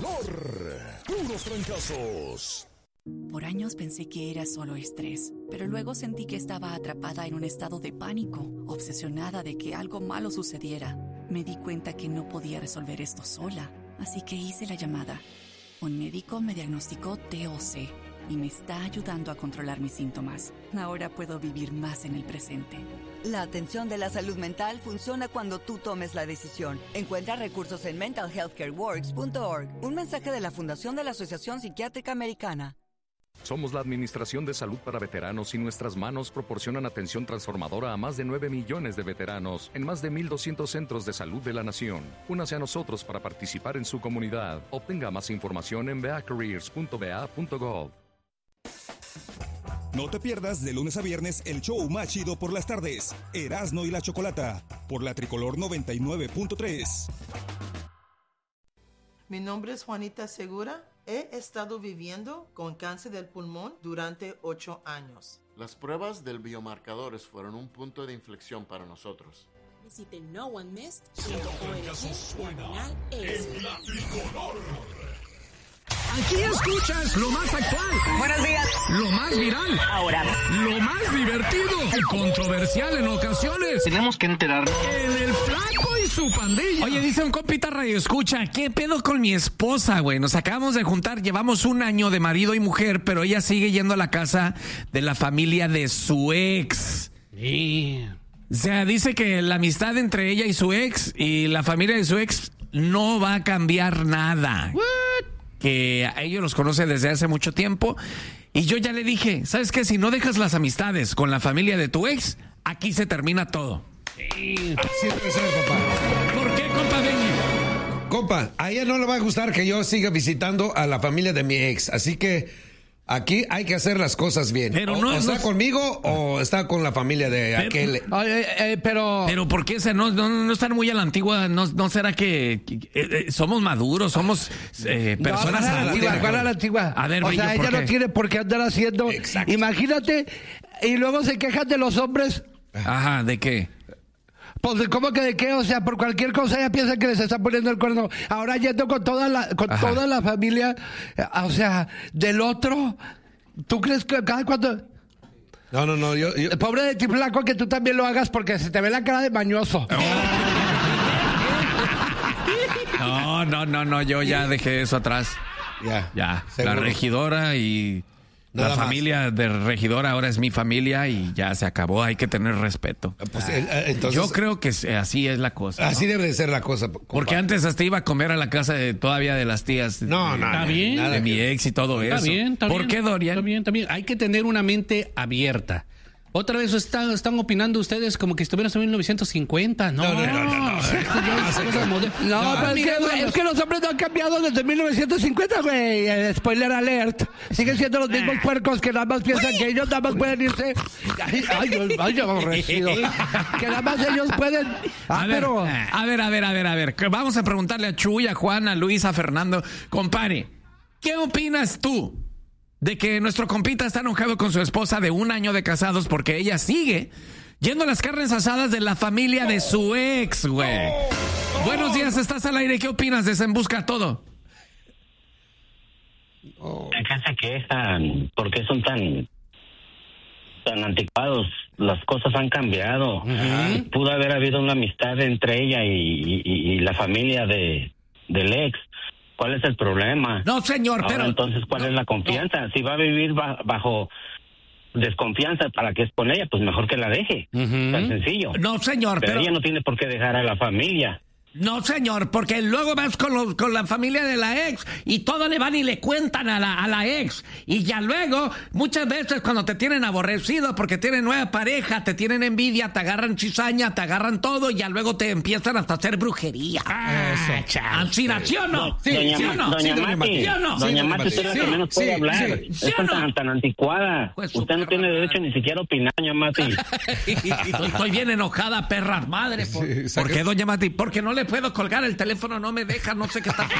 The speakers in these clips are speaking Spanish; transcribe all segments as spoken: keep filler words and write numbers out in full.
tricolor. Puros trancazos. Por años pensé que era solo estrés, pero luego sentí que estaba atrapada en un estado de pánico, obsesionada de que algo malo sucediera. Me di cuenta que no podía resolver esto sola, así que hice la llamada. Un médico me diagnosticó T O C y me está ayudando a controlar mis síntomas. Ahora puedo vivir más en el presente. La atención de la salud mental funciona cuando tú tomes la decisión. Encuentra recursos en mental health care works punto org. Un mensaje de la Fundación de la Asociación Psiquiátrica Americana. Somos la Administración de Salud para Veteranos y nuestras manos proporcionan atención transformadora a más de nueve millones de veteranos en más de mil doscientos centros de salud de la nación. Únase a nosotros para participar en su comunidad. Obtenga más información en v a careers punto v a punto gov. No te pierdas de lunes a viernes el show más chido por las tardes. Erasmo y la Chocolata, por la Tricolor noventa y nueve punto tres. Mi nombre es Juanita Segura. He estado viviendo con cáncer del pulmón durante ocho años. Las pruebas del biomarcadores fueron un punto de inflexión para nosotros. Visite no one missed punto org diagonal es. En la Tricolor. Aquí escuchas lo más actual. Buenos días. Lo más viral. Ahora. Lo más divertido y controversial en ocasiones. Tenemos que enterarnos. En el Flaco y su pandilla. Oye, dice un compita radio escucha, ¿qué pedo con mi esposa, güey? Nos acabamos de juntar, llevamos un año de marido y mujer, pero ella sigue yendo a la casa de la familia de su ex. Sí. O sea, dice que la amistad entre ella y su ex y la familia de su ex no va a cambiar nada. What? Que a ellos los conoce desde hace mucho tiempo. Y yo ya le dije, ¿sabes qué? Si no dejas las amistades con la familia de tu ex, aquí se termina todo. Sí. Así debe ser, papá. ¿Por qué, compa Benny? Compa, a ella no le va a gustar que yo siga visitando a la familia de mi ex. Así que aquí hay que hacer las cosas bien. Pero o, no, o está no, conmigo o está con la familia de pero, aquel. Eh, eh, pero... Pero ¿por qué? O sea, no, no, no están muy a la antigua. ¿No, no será que, que eh, somos maduros? Somos eh, personas no, a la antigua, adultas? a la antigua. A ver, o Bello, sea, ¿por ella qué? no tiene por qué andar haciendo... Exacto. Imagínate, y luego se quejan de los hombres. Ajá, ¿de qué? Pues, ¿cómo que de qué? O sea, por cualquier cosa ella piensa que les está poniendo el cuerno. Ahora yendo con toda la, con toda la familia, eh, o sea, del otro... ¿Tú crees que cada cuando... No, no, no, yo... yo... El pobre de ti, Flaco, que tú también lo hagas porque se te ve la cara de mañoso. No, no, no, no, yo ya dejé eso atrás. Ya, Ya, seguro. la regidora y Nada la más. familia de regidora ahora es mi familia y ya se acabó, hay que tener respeto. Pues, eh, eh, entonces, Yo creo que se- así es la cosa. ¿no? así debe de ser la cosa. compa. Porque antes hasta iba a comer a la casa de, todavía de las tías. No, de, no, Está no, bien. nada de mi que- ex y todo Está eso. bien, está ¿Por bien. qué, Dorian? Está bien, está bien. Hay que tener una mente abierta. Otra vez están, están opinando ustedes como que estuvieran en mil novecientos cincuenta. No, No, no, no, no, no. Esto ya es cosa moderna. No, No, pero es mira, que, no, no. es que los hombres no han cambiado desde mil novecientos cincuenta, güey. Eh, Spoiler alert. Siguen siendo los mismos puercos que nada más piensan que ellos nada más pueden irse. Ay, ay, ay, ay, aborrecido. Que nada más ellos pueden. Ah, A ver, pero. a ver, a ver, a ver, a ver. Que Vamos a preguntarle a Chuy, a Juan, a Luis, a Fernando. Compare, ¿qué opinas tú de que nuestro compita está enojado con su esposa de un año de casados porque ella sigue yendo a las carnes asadas de la familia de su ex, güey? Buenos días, estás al aire. ¿Qué opinas? Desembuska todo. ¿De qué se quejan? ¿Por qué son tan tan anticuados? Las cosas han cambiado. Uh-huh. Pudo haber habido una amistad entre ella y, y, y la familia de del ex. ¿Cuál es el problema? No, señor, Ahora, pero... entonces, ¿cuál no, es la confianza? no. Si va a vivir ba- bajo desconfianza para que es con ella, pues mejor que la deje. Uh-huh. Tan sencillo. No, señor, pero, pero... ella no tiene por qué dejar a la familia. No, señor, porque luego vas con, los, con la familia de la ex y todo le van y le cuentan a la, a la ex. Y ya luego, muchas veces cuando te tienen aborrecido porque tienen nueva pareja, te tienen envidia, te agarran cizaña, te agarran todo y ya luego te empiezan hasta a hacer brujería. Eso, Ansina, ¿sí o no? Sí, doña, ¿Sí o no? doña ¿Sí Mati, o no? doña Mati, usted es la que menos puede sí, hablar. sí, ¿sí Es o no? tan, tan anticuada. Pues su Usted no perra tiene madre. derecho ni siquiera a opinar, doña Mati. Estoy, estoy bien enojada, perras madre. ¿Por, Sí, saca- ¿por qué, doña Mati? Porque no le puedo colgar el teléfono, no me deja, no sé qué está.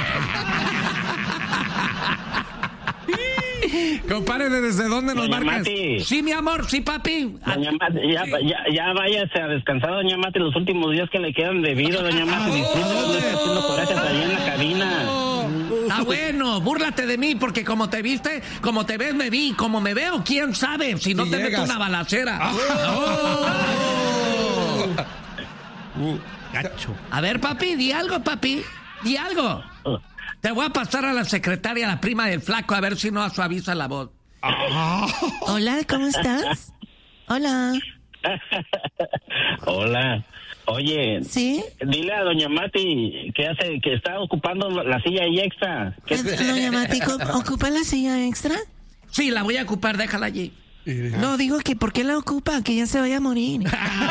Compadre, ¿desde dónde nos Doña marcas? Mati. Sí, mi amor, sí, papi. Doña Mati, ya, ya, ya váyase a descansar, doña Mati, los últimos días que le quedan de vida, doña Mati. Disculpe, no estoy haciendo corajes allá en la cabina. Está Ah, bueno, búrlate de mí, porque como te viste, como te ves, me vi. Como me veo, quién sabe. Si no Si te llegas. meto una balacera. Ah. Oh. Uh, gacho. A ver, papi, di algo, papi. Di algo. Te voy a pasar a la secretaria, la prima del flaco, a ver si no suaviza la voz. Hola, ¿cómo estás? Hola. Hola. Oye, ¿sí? Dile a doña Mati que hace, que está ocupando la silla ahí extra. ¿Qué? ¿Doña Mati ocupa la silla extra? Sí, la voy a ocupar, déjala allí. No, digo que ¿por qué la ocupa? Que ya se vaya a morir.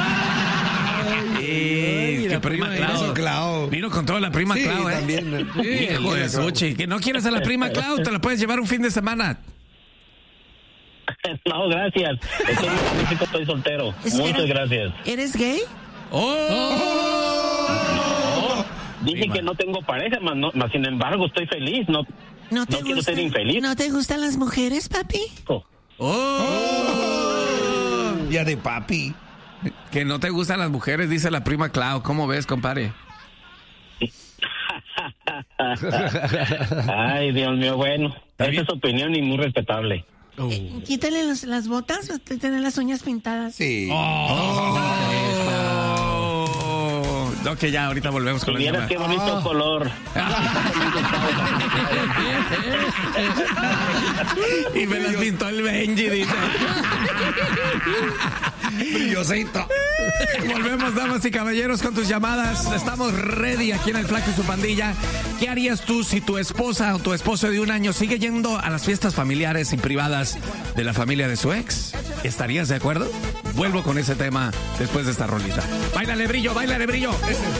Eh, que prima Clau. Clau. Vino con toda la prima Sí, Clau, ¿eh? también. Hijo de Suchi. Que no quieres a la prima Clau, te la puedes llevar un fin de semana. No, gracias. Estoy, estoy soltero. Muchas gracias. ¿Eres gay? ¡Oh! No, dije que no tengo pareja, más, no, más sin embargo estoy feliz. No, ¿No, te no quiero gusta, ser infeliz. ¿No te gustan las mujeres, papi? Oh. ¡Oh! Ya de papi. Que no te gustan las mujeres, dice la prima Clau. ¿Cómo ves, compadre? Ay, Dios mío, bueno. Esa es su opinión y muy respetable. Eh, quítale los- las botas o te tener las uñas pintadas. Sí. Oh. No, que ya, ahorita volvemos con Y el vieras tema. qué bonito Oh. color. Y me las pintó el Benji, dice. Brillosito. Volvemos, damas y caballeros, con tus llamadas. Estamos ready aquí en El Flaco y su pandilla. ¿Qué harías tú si tu esposa o tu esposo de un año sigue yendo a las fiestas familiares y privadas de la familia de su ex? ¿Estarías de acuerdo? Vuelvo con ese tema después de esta rolita. Báilale, brillo, báilale, brillo.